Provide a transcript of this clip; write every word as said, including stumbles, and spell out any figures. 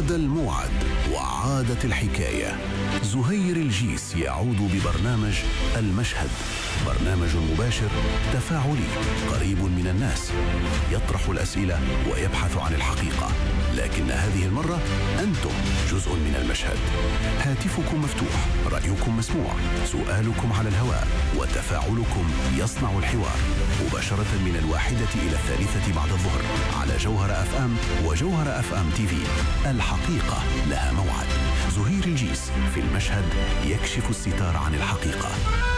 عاد الموعد وعادت الحكاية. زهير الجيس يعود ببرنامج المشهد، برنامج مباشر تفاعلي قريب من الناس، يطرح الأسئلة ويبحث عن الحقيقة، لكن هذه المرة أنتم جزء من المشهد. هاتفكم مفتوح، رأيكم مسموع، سؤالكم على الهواء، وتفاعلكم يصنع الحوار مباشرة من الواحدة إلى الثالثة بعد الظهر على جوهر أف أم وجوهر أف أم تي في. الحقيقة لها موعد. زهير الجيس في المشهد يكشف الستار عن الحقيقة.